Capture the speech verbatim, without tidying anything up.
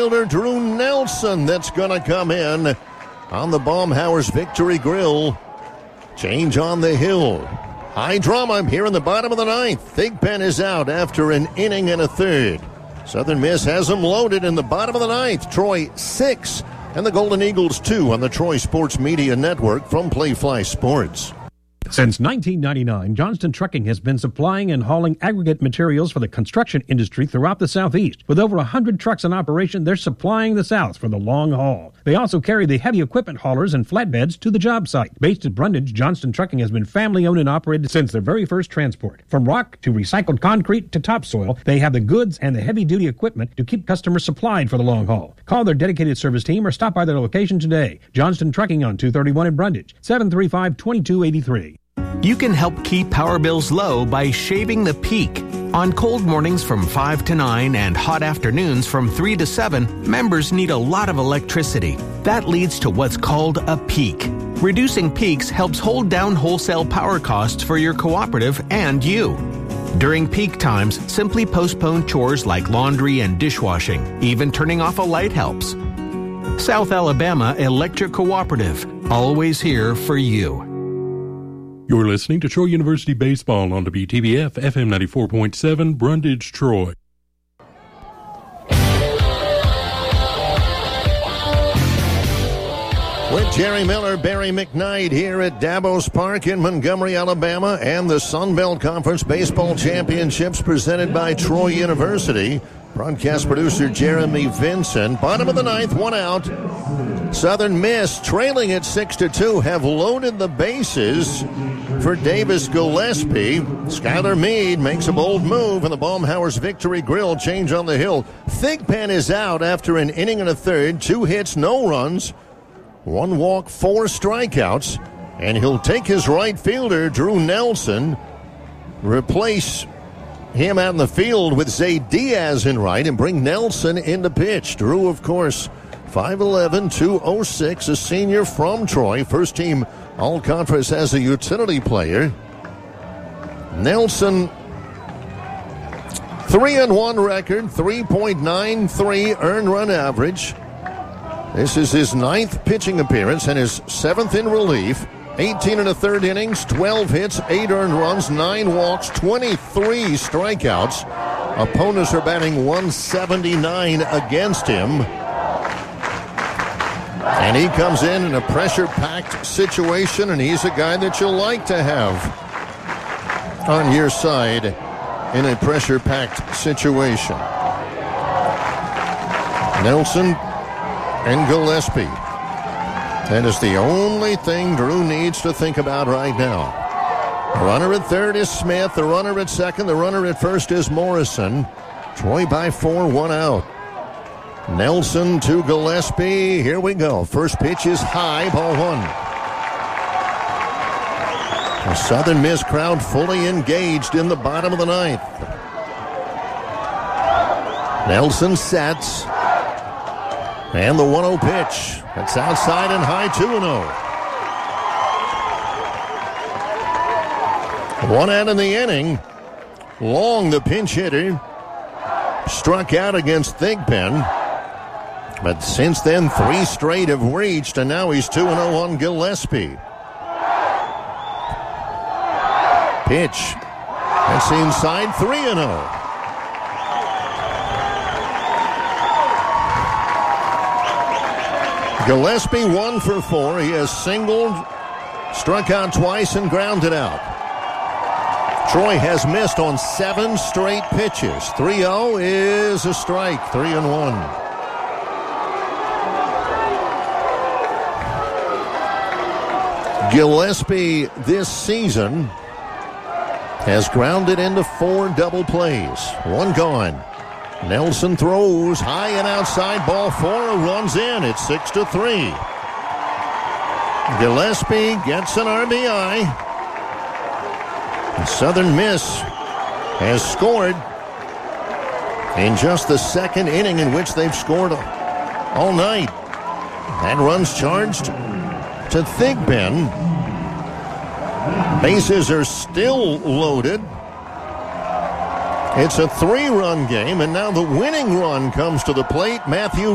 fielder Drew Nelson that's going to come in on the Baumhauer's Victory Grill. Change on the hill. High drama here in the bottom of the ninth. Thigpen is out after an inning and a third. Southern Miss has them loaded in the bottom of the ninth. Troy six and the Golden Eagles two on the Troy Sports Media Network from Playfly Sports. Since nineteen ninety-nine, Johnston Trucking has been supplying and hauling aggregate materials for the construction industry throughout the Southeast. With over one hundred trucks in operation, they're supplying the South for the long haul. They also carry the heavy equipment haulers and flatbeds to the job site. Based at Brundage, Johnston Trucking has been family-owned and operated since their very first transport. From rock to recycled concrete to topsoil, they have the goods and the heavy-duty equipment to keep customers supplied for the long haul. Call their dedicated service team or stop by their location today. Johnston Trucking on two thirty-one in Brundage, seven three five, two two eight three. You can help keep power bills low by shaving the peak. On cold mornings from five to nine and hot afternoons from three to seven, members need a lot of electricity. That leads to what's called a peak. Reducing peaks helps hold down wholesale power costs for your cooperative and you. During peak times, simply postpone chores like laundry and dishwashing. Even turning off a light helps. South Alabama Electric Cooperative, always here for you. You're listening to Troy University Baseball on W T B F F M ninety-four point seven, Brundage, Troy. With Jerry Miller, Barry McKnight here at Davos Park in Montgomery, Alabama, and the Sun Belt Conference Baseball Championships presented by Troy University. Broadcast producer Jeremy Vincent. Bottom of the ninth, one out. Southern Miss, trailing at six to two, have loaded the bases for Davis Gillespie. Skylar Meade makes a bold move, and the Baumhauer's Victory Grill change on the hill. Thigpen is out after an inning and a third. Two hits, no runs. One walk, four strikeouts. And he'll take his right fielder, Drew Nelson, replace him out in the field with Zay Diaz in right, and bring Nelson in to pitch. Drew, of course, five eleven, two oh six, a senior from Troy. First team All-Conference as a utility player. Nelson, three and one record, three point nine three earned run average. This is his ninth pitching appearance and his seventh in relief. eighteen and a third innings, twelve hits, eight earned runs, nine walks, twenty-three strikeouts. Opponents are batting one seventy-nine against him. And he comes in in a pressure-packed situation, and he's a guy that you'll like to have on your side in a pressure-packed situation. Nelson and Gillespie. That is the only thing Drew needs to think about right now. The runner at third is Smith. The runner at second. The runner at first is Morrison. Troy by four, one out. Nelson to Gillespie. Here we go. First pitch is high, ball one. The Southern Miss crowd fully engaged in the bottom of the ninth. Nelson sets. And the one oh pitch. That's outside and high, two and oh. One out in the inning. Long, the pinch hitter, struck out against Thigpen. But since then, three straight have reached, and now he's two and oh on Gillespie. Pitch. That's inside, three and oh. Gillespie one for four. He has singled, struck out twice, and grounded out. Troy has missed on seven straight pitches. three oh is a strike, three and one. Gillespie this season has grounded into four double plays. One gone. Nelson throws high and outside, ball four, runs in. It's six to three. Gillespie gets an R B I. Southern Miss has scored in just the second inning in which they've scored all night. And runs charged to Thigpen. Bases are still loaded. It's a three-run game, and now the winning run comes to the plate. Matthew